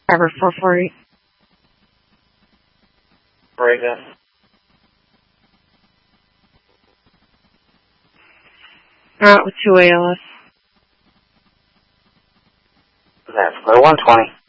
Driver 448. Right then. With 2 ALS. That's clear 120.